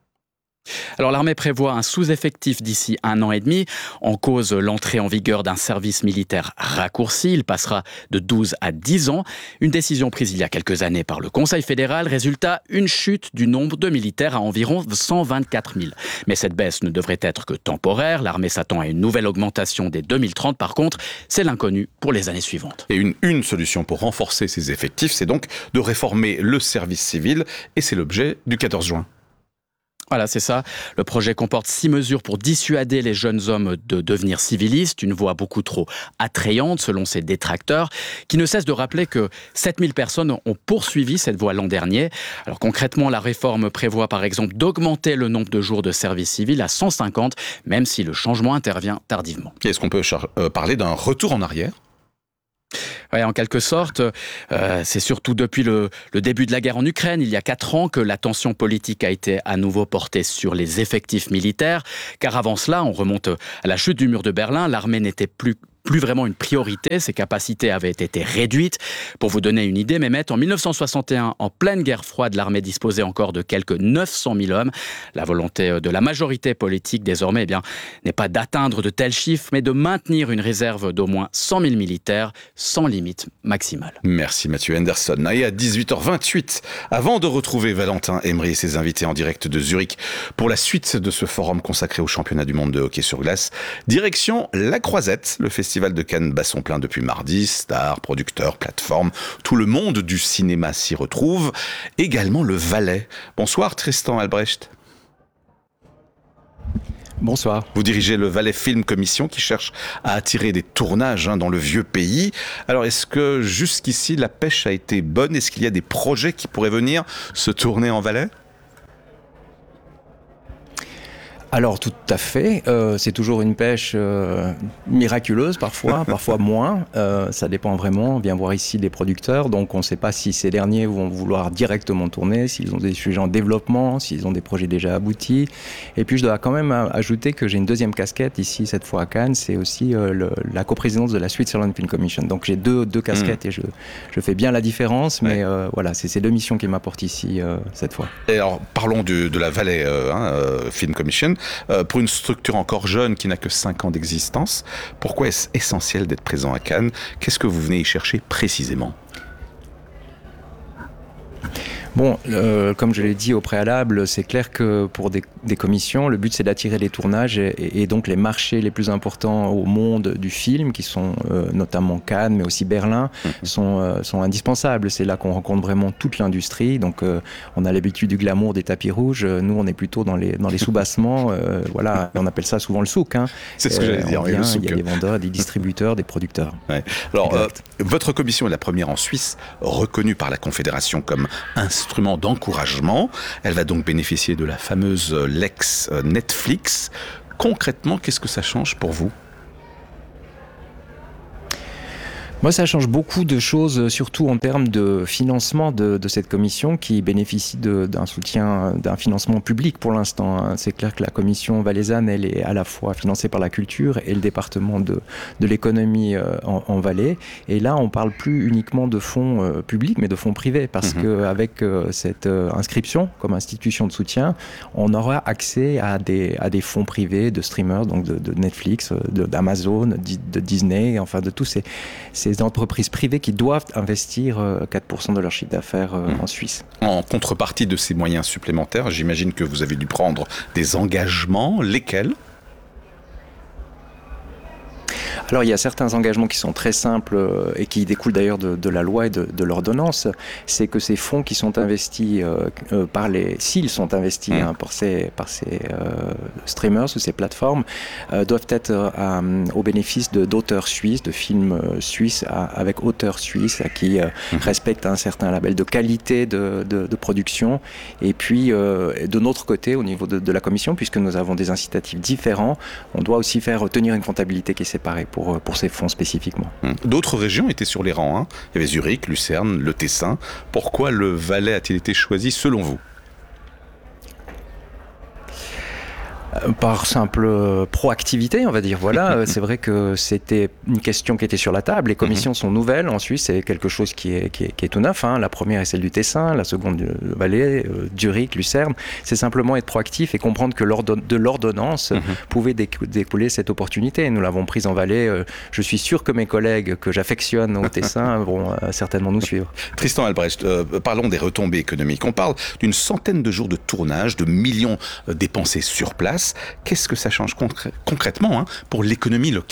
Alors l'armée prévoit un sous-effectif d'ici un an et demi. En cause, l'entrée en vigueur d'un service militaire raccourci. Il passera de douze à dix ans. Une décision prise il y a quelques années par le Conseil fédéral. Résultat, une chute du nombre de militaires à environ cent vingt-quatre mille. Mais cette baisse ne devrait être que temporaire. L'armée s'attend à une nouvelle augmentation dès deux mille trente. Par contre, c'est l'inconnu pour les années suivantes. Et une, une solution pour renforcer ces effectifs, c'est donc de réformer le service civil. Et c'est l'objet du quatorze juin. Voilà, c'est ça. Le projet comporte six mesures pour dissuader les jeunes hommes de devenir civilistes, une voie beaucoup trop attrayante selon ses détracteurs, qui ne cessent de rappeler que sept mille personnes ont poursuivi cette voie l'an dernier. Alors concrètement, la réforme prévoit par exemple d'augmenter le nombre de jours de service civil à cent cinquante, même si le changement intervient tardivement. Est-ce qu'on peut char- euh, parler d'un retour en arrière ? Ouais, en quelque sorte, euh, c'est surtout depuis le, le début de la guerre en Ukraine, il y a quatre ans, que l'attention politique a été à nouveau portée sur les effectifs militaires. Car avant cela, on remonte à la chute du mur de Berlin, l'armée n'était plus plus vraiment une priorité, ses capacités avaient été réduites. Pour vous donner une idée, Mehmet, en dix-neuf cent soixante et un, en pleine guerre froide, l'armée disposait encore de quelques neuf cent mille hommes. La volonté de la majorité politique désormais, eh bien, n'est pas d'atteindre de tels chiffres, mais de maintenir une réserve d'au moins cent mille militaires, sans limite maximale. Merci Mathieu Henderson. Et à dix-huit heures vingt-huit, avant de retrouver Valentin Emery et ses invités en direct de Zurich pour la suite de ce forum consacré au championnat du monde de hockey sur glace, direction La Croisette, le festival Festival de Cannes bat son plein depuis mardi. Stars, producteurs, plateformes, tout le monde du cinéma s'y retrouve. Également le Valais. Bonsoir Tristan Albrecht. Bonsoir. Vous dirigez le Valais Film Commission qui cherche à attirer des tournages hein, dans le vieux pays. Alors est-ce que jusqu'ici la pêche a été bonne? Est-ce qu'il y a des projets qui pourraient venir se tourner en Valais? Alors tout à fait, euh, c'est toujours une pêche euh, miraculeuse parfois, parfois moins, euh, ça dépend vraiment. On vient voir ici des producteurs, donc on ne sait pas si ces derniers vont vouloir directement tourner, s'ils ont des sujets en développement, s'ils ont des projets déjà aboutis. Et puis je dois quand même ajouter que j'ai une deuxième casquette ici, cette fois à Cannes, c'est aussi euh, le, la coprésidence de la Switzerland Film Commission. Donc j'ai deux, deux casquettes mmh. et je, je fais bien la différence, mais ouais. euh, voilà, c'est ces deux missions qui m'apportent ici euh, cette fois. Et alors parlons de, de la Valais euh, hein, euh, Film Commission. Euh, pour une structure encore jeune qui n'a que cinq ans d'existence, pourquoi est-ce essentiel d'être présent à Cannes? Qu'est-ce que vous venez y chercher précisément? Bon, euh, comme je l'ai dit au préalable, c'est clair que pour des, des commissions, le but c'est d'attirer les tournages et, et donc les marchés les plus importants au monde du film, qui sont euh, notamment Cannes, mais aussi Berlin, mmh. sont, euh, sont indispensables. C'est là qu'on rencontre vraiment toute l'industrie. Donc euh, on a l'habitude du glamour des tapis rouges. Nous, on est plutôt dans les, dans les sous-bassements. Euh, voilà, on appelle ça souvent le souk. Hein. C'est ce que j'allais dire. Vient, le souk. Il y a des vendeurs, des distributeurs, des producteurs. Ouais. Alors, euh, votre commission est la première en Suisse, reconnue par la Confédération comme instrument d'encouragement. Elle va donc bénéficier de la fameuse Lex Netflix. Concrètement, qu'est-ce que ça change pour vous ? Moi, ça change beaucoup de choses, surtout en termes de financement de, de cette commission qui bénéficie de, d'un soutien, d'un financement public pour l'instant. C'est clair que la commission valaisanne, elle est à la fois financée par la culture et le département de, de l'économie en, en Valais. Et là, on parle plus uniquement de fonds publics, mais de fonds privés, parce mmh. qu'avec cette inscription comme institution de soutien, on aura accès à des, à des fonds privés de streamers, donc de, de Netflix, de, d'Amazon, de, de Disney, enfin de tous ces, ces des entreprises privées qui doivent investir quatre pour cent de leur chiffre d'affaires mmh. en Suisse. En contrepartie de ces moyens supplémentaires, j'imagine que vous avez dû prendre des engagements. Lesquels ? Alors il y a certains engagements qui sont très simples et qui découlent d'ailleurs de, de la loi et de, de l'ordonnance. C'est que ces fonds qui sont investis euh, euh, par les, s'ils sont investis mmh. hein, par ces, par ces euh, streamers ou ces plateformes, euh, doivent être euh, au bénéfice de, d'auteurs suisses, de films suisses à, avec auteurs suisses à qui euh, mmh. respectent un certain label de qualité de, de, de production. Et puis euh, de notre côté, au niveau de, de la commission, puisque nous avons des incitatifs différents, on doit aussi faire tenir une comptabilité qui est séparée pour Pour, pour ces fonds spécifiquement. D'autres régions étaient sur les rangs. Hein. Il y avait Zurich, Lucerne, le Tessin. Pourquoi le Valais a-t-il été choisi selon vous ? Par simple proactivité, on va dire. Voilà, c'est vrai que c'était une question qui était sur la table. Les commissions sont nouvelles en Suisse, c'est quelque chose qui est, qui est, qui est tout neuf. Hein. La première est celle du Tessin, la seconde du Valais, euh, Zurich, Lucerne. C'est simplement être proactif et comprendre que l'ordon- de l'ordonnance mm-hmm. pouvait décou- découler cette opportunité. Nous l'avons prise en Valais. Euh, je suis sûr que mes collègues que j'affectionne au Tessin vont euh, certainement nous suivre. Tristan Albrecht, euh, parlons des retombées économiques. On parle d'une centaine de jours de tournage, de millions euh, dépensés sur place. Qu'est-ce que ça change concr- concrètement hein, pour l'économie locale ?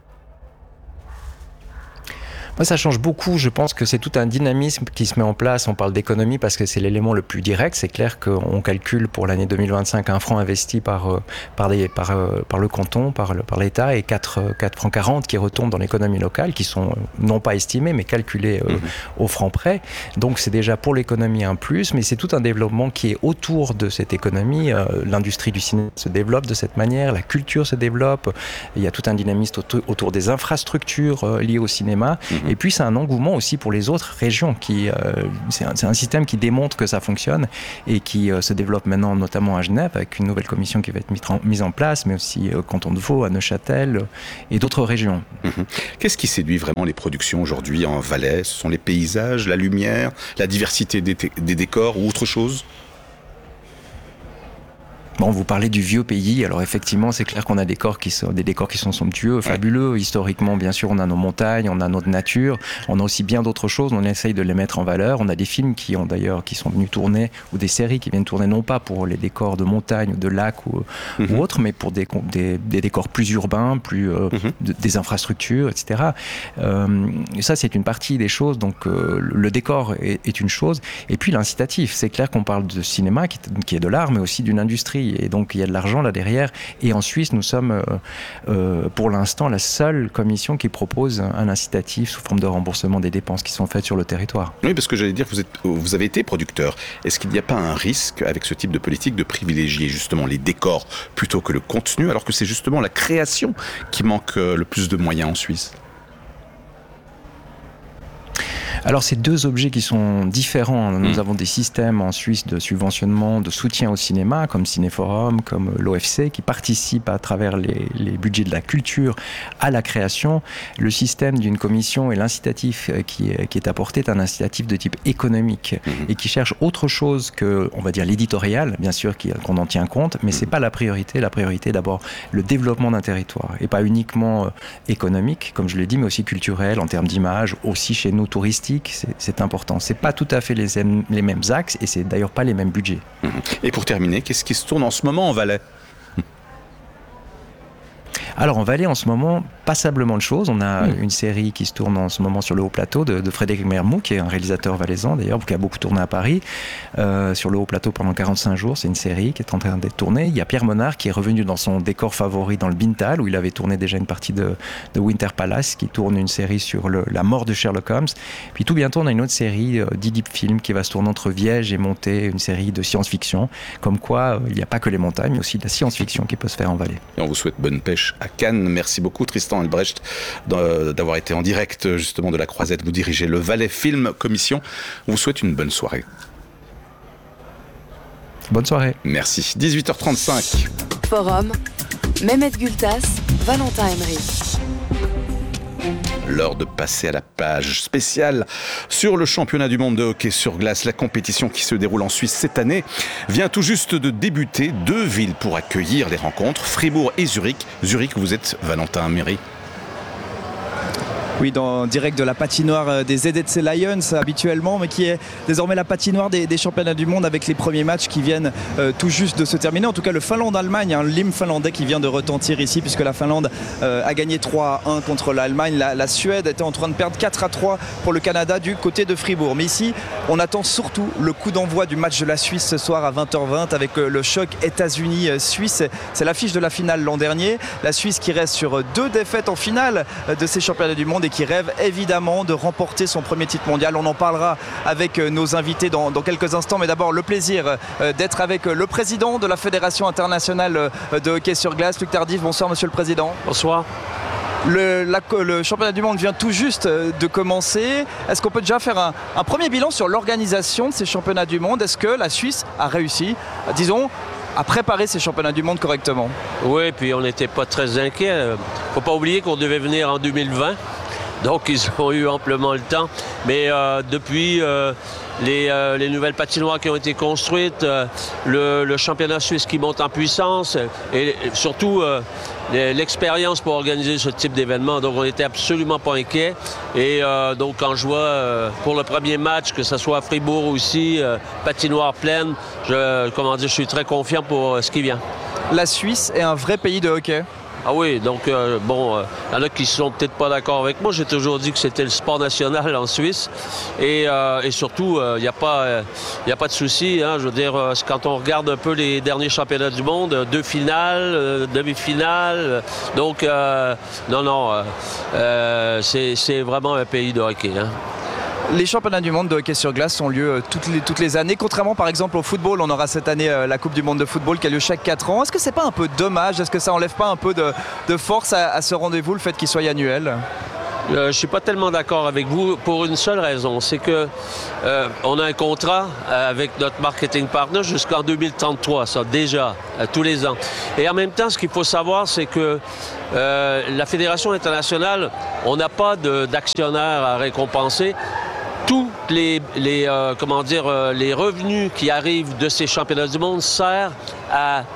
Moi, ça change beaucoup. Je pense que c'est tout un dynamisme qui se met en place. On parle d'économie parce que c'est l'élément le plus direct. C'est clair qu'on calcule pour l'année deux mille vingt-cinq un franc investi par, par, des, par, par le canton, par, le, par l'État, et quatre francs quarante qui retombent dans l'économie locale, qui sont non pas estimés, mais calculés euh, mmh. au franc près. Donc, c'est déjà pour l'économie un plus, mais c'est tout un développement qui est autour de cette économie. Euh, l'industrie du cinéma se développe de cette manière, la culture se développe. Il y a tout un dynamisme autour, autour des infrastructures euh, liées au cinéma. Mmh. Et puis, c'est un engouement aussi pour les autres régions. Qui, euh, c'est, un, c'est un système qui démontre que ça fonctionne et qui euh, se développe maintenant, notamment à Genève, avec une nouvelle commission qui va être mise en, mise en place, mais aussi au euh, canton de Vaud, à Neuchâtel euh, et d'autres régions. Mmh. Qu'est-ce qui séduit vraiment les productions aujourd'hui en Valais ? Ce sont les paysages, la lumière, la diversité des, t- des décors ou autre chose ? Bon, vous parlez du vieux pays. Alors effectivement, c'est clair qu'on a des décors qui sont, des décors qui sont somptueux, fabuleux. Ouais. Historiquement, bien sûr, on a nos montagnes, on a notre nature. On a aussi bien d'autres choses. On essaye de les mettre en valeur. On a des films qui ont d'ailleurs, qui sont venus tourner, ou des séries qui viennent tourner non pas pour les décors de montagne ou de lacs ou, mm-hmm. ou autres, mais pour des, des, des décors plus urbains, plus euh, mm-hmm. de, des infrastructures, et cetera. Euh, ça, c'est une partie des choses. Donc, euh, le décor est, est une chose. Et puis l'incitatif. C'est clair qu'on parle de cinéma, qui est, qui est de l'art, mais aussi d'une industrie. Et donc, il y a de l'argent là derrière. Et en Suisse, nous sommes, euh, euh, pour l'instant, la seule commission qui propose un incitatif sous forme de remboursement des dépenses qui sont faites sur le territoire. Oui, parce que j'allais dire, vous, êtes, vous avez été producteur. Est-ce qu'il n'y a pas un risque, avec ce type de politique, de privilégier justement les décors plutôt que le contenu, alors que c'est justement la création qui manque le plus de moyens en Suisse ? Alors, c'est deux objets qui sont différents. Nous mmh. avons des systèmes en Suisse de subventionnement, de soutien au cinéma, comme Cinéforum, comme l'O F C, qui participent à travers les, les budgets de la culture à la création. Le système d'une commission et l'incitatif qui est, qui est apporté est un incitatif de type économique mmh. et qui cherche autre chose que, on va dire, l'éditorial, bien sûr, qui, qu'on en tient compte, mais mmh. c'est pas la priorité. La priorité est d'abord le développement d'un territoire et pas uniquement économique, comme je l'ai dit, mais aussi culturel, en termes d'image, aussi chez nous touristique. C'est, c'est important. C'est pas tout à fait les, les mêmes axes et c'est d'ailleurs pas les mêmes budgets. Et pour terminer, qu'est-ce qui se tourne en ce moment en Valais ? Alors en Valais, en ce moment, passablement de choses. On a mmh. une série qui se tourne en ce moment sur le Haut-Plateau de, de Frédéric Mermoux, qui est un réalisateur valaisan d'ailleurs, qui a beaucoup tourné à Paris, euh, sur le Haut-Plateau pendant quarante-cinq jours. C'est une série qui est en train d'être tournée. Il y a Pierre Monard qui est revenu dans son décor favori dans le Bintal, où il avait tourné déjà une partie de, de Winter Palace, qui tourne une série sur le, la mort de Sherlock Holmes. Puis tout bientôt, on a une autre série euh, d'Idip Film qui va se tourner entre Viège et Monté, une série de science-fiction. Comme quoi, euh, il n'y a pas que les montagnes, mais aussi de la science-fiction qui peut se faire en Valais. Et on vous souhaite bonne pêche à Cannes. Merci beaucoup Tristan Elbrecht d'avoir été en direct justement de la Croisette. Vous dirigez le Valais Film Commission. On vous souhaite une bonne soirée. Bonne soirée. Merci. dix-huit heures trente-cinq. Forum, Mehmet Gültas, Valentin Emery. L'heure de passer à la page spéciale sur le championnat du monde de hockey sur glace. La compétition qui se déroule en Suisse cette année vient tout juste de débuter. Deux villes pour accueillir les rencontres, Fribourg et Zurich. Zurich, vous êtes Valentin Emery. Oui, dans, direct de la patinoire des Z D C Lions habituellement, mais qui est désormais la patinoire des, des championnats du monde avec les premiers matchs qui viennent euh, tout juste de se terminer. En tout cas, le Finlande-Allemagne, un l'hymne finlandais qui vient de retentir ici puisque la Finlande euh, a gagné trois à un contre l'Allemagne. La, la Suède était en train de perdre quatre à trois pour le Canada du côté de Fribourg. Mais ici, on attend surtout le coup d'envoi du match de la Suisse ce soir à vingt heures vingt avec euh, le choc États-Unis-Suisse. C'est l'affiche de la finale l'an dernier. La Suisse qui reste sur deux défaites en finale de ces championnats du monde et qui rêve évidemment de remporter son premier titre mondial. On en parlera avec nos invités dans, dans quelques instants, mais d'abord le plaisir d'être avec le président de la Fédération internationale de hockey sur glace, Luc Tardif. Bonsoir Monsieur le Président. Bonsoir. Le, la, le championnat du monde vient tout juste de commencer. Est-ce qu'on peut déjà faire un, un premier bilan sur l'organisation de ces championnats du monde ? Est-ce que la Suisse a réussi, disons, à préparer ces championnats du monde correctement ? Oui, puis on n'était pas très inquiets. Il ne faut pas oublier qu'on devait venir en deux mille vingt. Donc ils ont eu amplement le temps. Mais euh, depuis euh, les, euh, les nouvelles patinoires qui ont été construites, euh, le, le championnat suisse qui monte en puissance et, et surtout euh, l'expérience pour organiser ce type d'événement. Donc on n'était absolument pas inquiets. Et euh, donc quand je vois euh, pour le premier match, que ce soit à Fribourg aussi, euh, patinoire pleine, je, comment dire, je suis très confiant pour euh, ce qui vient. La Suisse est un vrai pays de hockey. Ah oui, donc euh, bon, il euh, y en a qui ne sont peut-être pas d'accord avec moi. J'ai toujours dit que c'était le sport national en Suisse. Et, euh, et surtout, il euh, n'y a, euh, a pas de souci. Hein, je veux dire, euh, quand on regarde un peu les derniers championnats du monde, deux finales, euh, demi-finales. Euh, donc, euh, non, non, euh, euh, c'est, c'est vraiment un pays de hockey. Hein. Les championnats du monde de hockey sur glace ont lieu toutes les, toutes les années. Contrairement par exemple au football, on aura cette année euh, la Coupe du monde de football qui a lieu chaque quatre ans. Est-ce que c'est pas un peu dommage ? Est-ce que ça enlève pas un peu de, de force à, à ce rendez-vous, le fait qu'il soit annuel ? Euh, je ne suis pas tellement d'accord avec vous pour une seule raison, c'est que euh, on a un contrat avec notre marketing partner jusqu'en deux mille trente-trois, ça déjà, euh, tous les ans. Et en même temps, ce qu'il faut savoir, c'est que euh, la Fédération internationale, on n'a pas de, d'actionnaires à récompenser. Tous les, les, euh, comment dire, euh, les revenus qui arrivent de ces championnats du monde servent à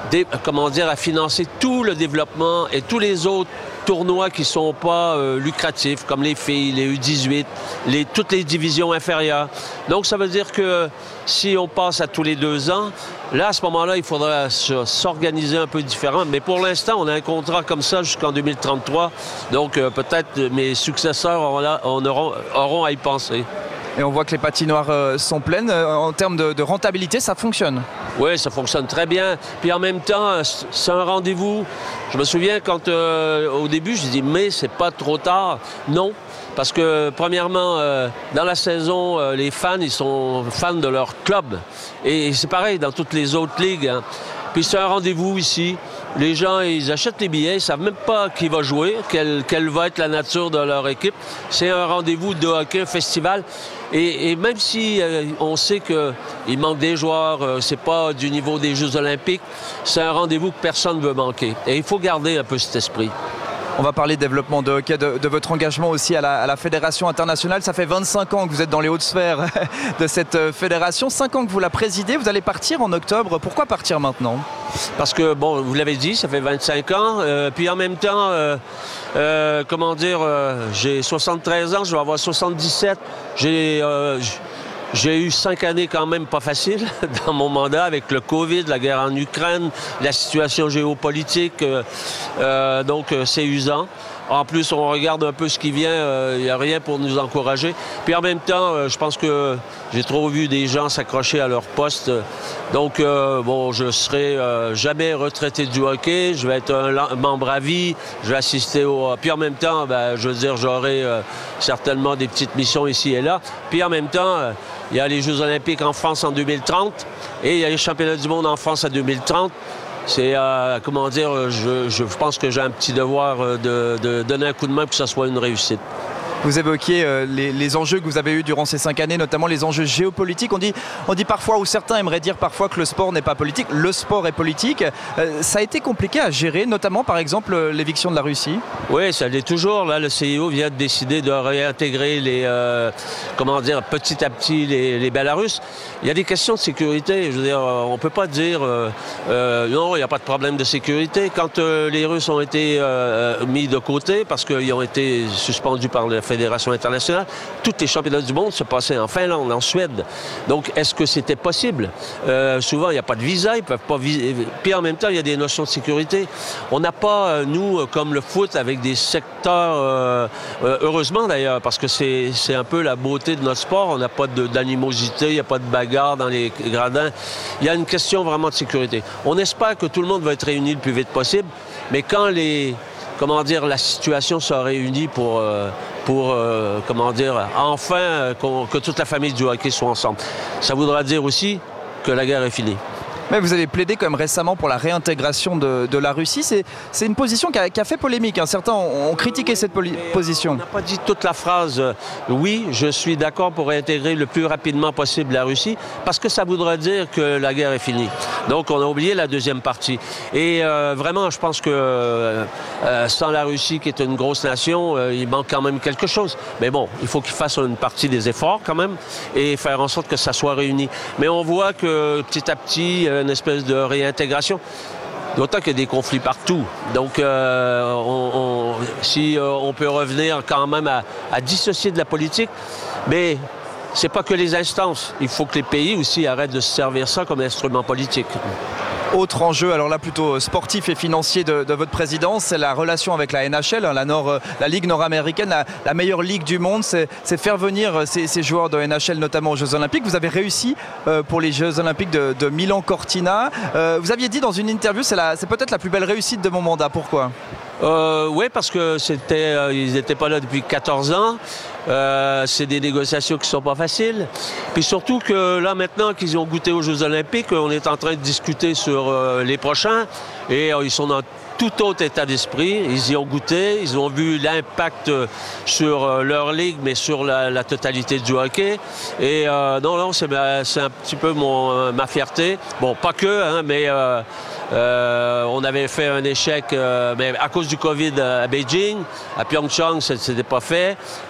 des, comment dire, à financer tout le développement et tous les autres tournois qui ne sont pas euh, lucratifs, comme les filles, les U dix-huit, les, toutes les divisions inférieures. Donc, ça veut dire que si on passe à tous les deux ans, là, à ce moment-là, il faudra s'organiser un peu différent. Mais pour l'instant, on a un contrat comme ça jusqu'en deux mille trente-trois. Donc, euh, peut-être mes successeurs auront, on auront, auront à y penser. Et on voit que les patinoires euh, sont pleines. En termes de, de rentabilité, ça fonctionne? Oui, ça fonctionne très bien. Puis en même temps, c'est un rendez-vous. Je me souviens quand, euh, au début, je dis mais c'est pas trop tard. Non. Parce que, premièrement, euh, dans la saison, euh, les fans, ils sont fans de leur club. Et c'est pareil dans toutes les autres ligues. Hein. Puis c'est un rendez-vous ici. Les gens, ils achètent les billets, ils ne savent même pas qui va jouer, quelle, quelle va être la nature de leur équipe. C'est un rendez-vous de hockey, un festival. Et, et même si euh, on sait qu'il manque des joueurs, euh, c'est pas du niveau des Jeux olympiques, c'est un rendez-vous que personne ne veut manquer. Et il faut garder un peu cet esprit. On va parler de développement de hockey, de, de votre engagement aussi à la, à la Fédération internationale. Ça fait vingt-cinq ans que vous êtes dans les hautes sphères de cette fédération. cinq ans que vous la présidez. Vous allez partir en octobre. Pourquoi partir maintenant? Parce que, bon, vous l'avez dit, ça fait vingt-cinq ans. Euh, puis en même temps, euh, euh, comment dire, euh, j'ai soixante-treize ans, je vais avoir soixante-dix-sept. J'ai... Euh, J'ai eu cinq années quand même pas faciles dans mon mandat avec le Covid, la guerre en Ukraine, la situation géopolitique. Euh, euh, donc, euh, c'est usant. En plus, on regarde un peu ce qui vient. Il euh, n'y a rien pour nous encourager. Puis en même temps, euh, je pense que j'ai trop vu des gens s'accrocher à leur poste. Donc, euh, bon, je serai euh, jamais retraité du hockey. Je vais être un membre à vie. Je vais assister au... Puis en même temps, ben, je veux dire, j'aurai euh, certainement des petites missions ici et là. Puis en même temps... Euh, il y a les Jeux olympiques en France en deux mille trente et il y a les championnats du monde en France en deux mille trente. C'est, euh, comment dire, je, je pense que j'ai un petit devoir de, de donner un coup de main pour que ça soit une réussite. Vous évoquiez euh, les, les enjeux que vous avez eus durant ces cinq années, notamment les enjeux géopolitiques. On dit, on dit parfois, ou certains aimeraient dire parfois que le sport n'est pas politique. Le sport est politique. Euh, ça a été compliqué à gérer, notamment par exemple l'éviction de la Russie. Oui, ça l'est toujours. Là, le C I O vient de décider de réintégrer les, euh, comment dire, petit à petit les, les Bélarusses. Il y a des questions de sécurité. Je veux dire, on ne peut pas dire euh, euh, non, il n'y a pas de problème de sécurité. Quand euh, les Russes ont été euh, mis de côté parce qu'ils ont été suspendus par la Fédération internationale, tous les championnats du monde se passaient en Finlande, en Suède. Donc, est-ce que c'était possible? Euh, souvent, il n'y a pas de visa, ils peuvent pas viser. Puis en même temps, il y a des notions de sécurité. On n'a pas, nous, comme le foot, avec des secteurs, euh, heureusement d'ailleurs, parce que c'est, c'est un peu la beauté de notre sport. On n'a pas de, d'animosité, il n'y a pas de bagarre dans les gradins. Il y a une question vraiment de sécurité. On espère que tout le monde va être réuni le plus vite possible, mais quand les... comment dire, la situation sera réunie pour, euh, pour euh, comment dire, enfin euh, que toute la famille du hockey soit ensemble. Ça voudra dire aussi que la guerre est finie. Mais vous avez plaidé quand même récemment pour la réintégration de, de la Russie. C'est, c'est une position qui a, qui a fait polémique. Hein. Certains ont, ont critiqué cette poli- position. On n'a pas dit toute la phrase euh, « Oui, je suis d'accord pour réintégrer le plus rapidement possible la Russie » parce que ça voudra dire que la guerre est finie. Donc, on a oublié la deuxième partie. Et euh, vraiment, je pense que euh, euh, sans la Russie, qui est une grosse nation, euh, il manque quand même quelque chose. Mais bon, il faut qu'ils fassent une partie des efforts quand même et faire en sorte que ça soit réuni. Mais on voit que petit à petit, une espèce de réintégration. D'autant qu'il y a des conflits partout. Donc, euh, on, on, si euh, on peut revenir quand même à, à dissocier de la politique, mais c'est pas que les instances. Il faut que les pays aussi arrêtent de se servir ça comme instrument politique. Autre enjeu, alors là plutôt sportif et financier de, de votre présidence, c'est la relation avec la N H L, la, Nord, la Ligue nord-américaine, la, la meilleure ligue du monde. C'est, c'est faire venir ces, ces joueurs de N H L, notamment aux Jeux Olympiques. Vous avez réussi euh, pour les Jeux Olympiques de, de Milan-Cortina. Euh, vous aviez dit dans une interview, c'est, la, c'est peut-être la plus belle réussite de mon mandat. Pourquoi ? Euh, oui, parce que c'était, euh, ils n'étaient pas là depuis quatorze ans. Euh, c'est des négociations qui ne sont pas faciles. Puis surtout que là, maintenant qu'ils ont goûté aux Jeux Olympiques, on est en train de discuter sur euh, les prochains. Et euh, ils sont dans tout autre état d'esprit. Ils y ont goûté, ils ont vu l'impact sur euh, leur ligue, mais sur la, la totalité du hockey. Et euh, non, non, c'est, c'est un petit peu mon, euh, ma fierté. Bon, pas que, hein, mais... Euh, Euh, on avait fait un échec euh, mais à cause du Covid à Beijing. À Pyeongchang, ça ne s'était pas fait.